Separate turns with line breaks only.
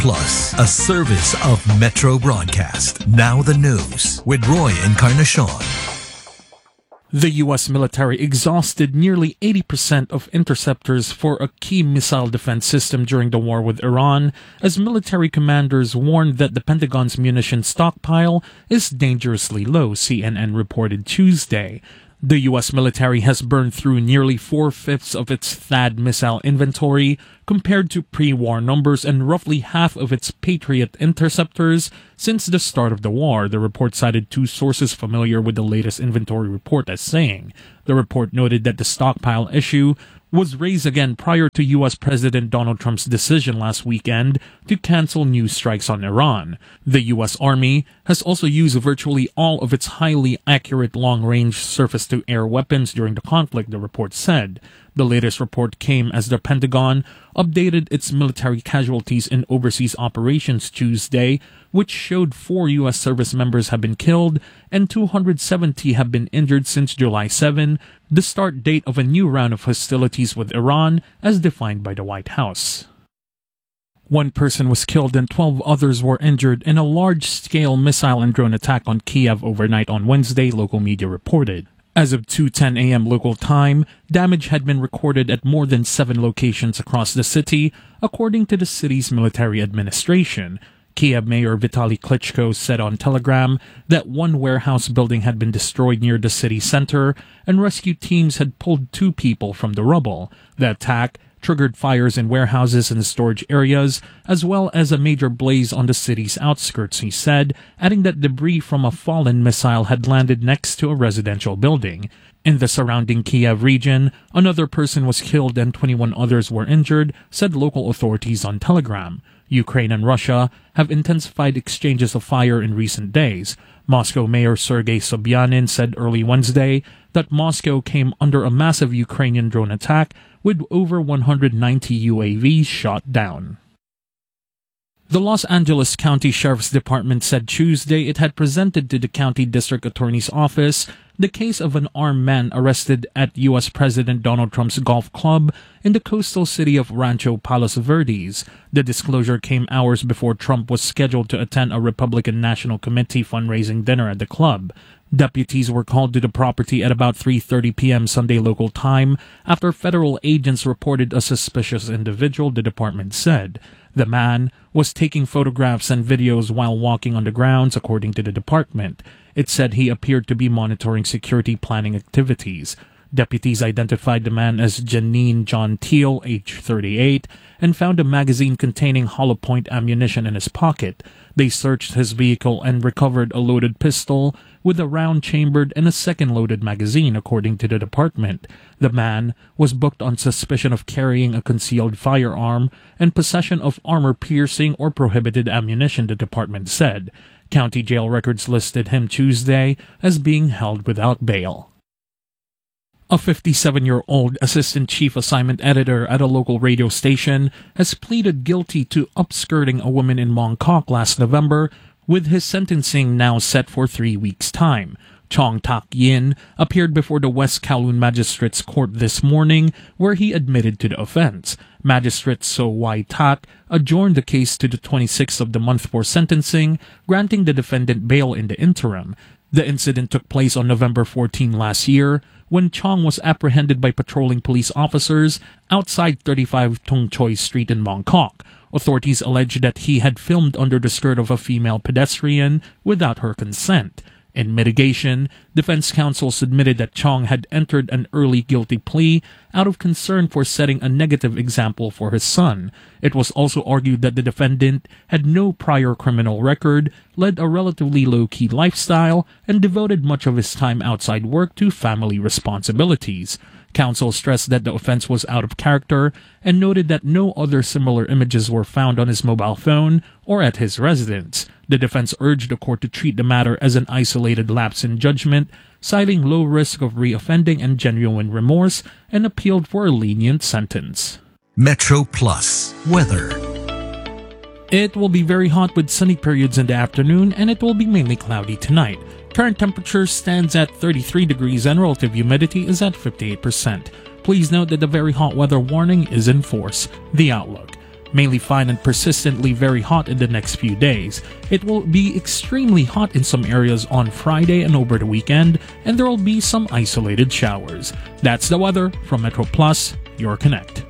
Plus, a service of Metro Broadcast. Now the news with Roy Encarnacion.
The U.S. military exhausted nearly 80% of interceptors for a key missile defense system during the war with Iran, as military commanders warned that the Pentagon's munition stockpile is dangerously low, CNN reported Tuesday. The U.S. military has burned through nearly 4/5 of its THAAD missile inventory compared to pre-war numbers and roughly half of its Patriot interceptors since the start of the war, the report cited two sources familiar with the latest inventory report as saying. The report noted that the stockpile issue was raised again prior to U.S. President Donald Trump's decision last weekend to cancel new strikes on Iran. The U.S. Army has also used virtually all of its highly accurate long-range surface-to-air weapons during the conflict, the report said. The latest report came as the Pentagon updated its military casualties in overseas operations Tuesday, which showed 4 U.S. service members have been killed and 270 have been injured since July 7, the start date of a new round of hostilities with Iran as defined by the White House. 1 person was killed and 12 others were injured in a large-scale missile and drone attack on Kiev overnight on Wednesday, local media reported. As of 2:10 a.m. local time, damage had been recorded at more than 7 locations across the city, according to the city's military administration. Kiev Mayor Vitaly Klitschko said on Telegram that 1 warehouse building had been destroyed near the city center, and rescue teams had pulled 2 people from the rubble. The attack triggered fires in warehouses and storage areas, as well as a major blaze on the city's outskirts, he said, adding that debris from a fallen missile had landed next to a residential building. In the surrounding Kiev region, another person was killed and 21 others were injured, said local authorities on Telegram. Ukraine and Russia have intensified exchanges of fire in recent days. Moscow Mayor Sergei Sobyanin said early Wednesday that Moscow came under a massive Ukrainian drone attack with over 190 UAVs shot down. The Los Angeles County Sheriff's Department said Tuesday it had presented to the county district attorney's office the case of an armed man arrested at U.S. President Donald Trump's golf club in the coastal city of Rancho Palos Verdes. The disclosure came hours before Trump was scheduled to attend a Republican National Committee fundraising dinner at the club. Deputies were called to the property at about 3:30 p.m. Sunday local time after federal agents reported a suspicious individual, the department said. The man was taking photographs and videos while walking on the grounds, according to the department. It said he appeared to be monitoring security planning activities. Deputies identified the man as Janine John Teal, age 38, and found a magazine containing hollow point ammunition in his pocket. They searched his vehicle and recovered a loaded pistol with a round chambered and a second loaded magazine, according to the department. The man was booked on suspicion of carrying a concealed firearm and possession of armor-piercing or prohibited ammunition, the department said. County jail records listed him Tuesday as being held without bail. A 57-year-old assistant chief assignment editor at a local radio station has pleaded guilty to upskirting a woman in Mongkok last November, with his sentencing now set for 3 weeks' time. Chong Tak Yin appeared before the West Kowloon Magistrates Court this morning, where he admitted to the offense. Magistrate So Wai Tak adjourned the case to the 26th of the month for sentencing, granting the defendant bail in the interim. The incident took place on November 14 last year, when Chong was apprehended by patrolling police officers outside 35 Tung Choi Street in Mongkok. Authorities alleged that he had filmed under the skirt of a female pedestrian without her consent. In mitigation, defense counsel submitted that Chong had entered an early guilty plea out of concern for setting a negative example for his son. It was also argued that the defendant had no prior criminal record, led a relatively low-key lifestyle, and devoted much of his time outside work to family responsibilities. Counsel stressed that the offense was out of character and noted that no other similar images were found on his mobile phone or at his residence. The defense urged the court to treat the matter as an isolated lapse in judgment, citing low risk of reoffending and genuine remorse, and appealed for a lenient sentence.
Metro Plus weather.
It will be very hot with sunny periods in the afternoon, and it will be mainly cloudy tonight. Current temperature stands at 33 degrees and relative humidity is at 58%. Please note that the very hot weather warning is in force. The outlook. Mainly fine and persistently very hot in the next few days. It will be extremely hot in some areas on Friday and over the weekend, and there will be some isolated showers. That's the weather from Metro Plus, your Connect.